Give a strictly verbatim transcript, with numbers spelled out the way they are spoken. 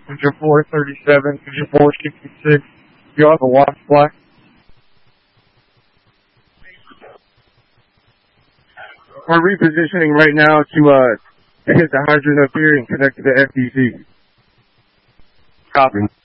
Passenger four thirty-seven, passenger four sixty-six. You have a water supply? We're repositioning right now to uh hit the hydrant up here and connect to the F T C. Copy.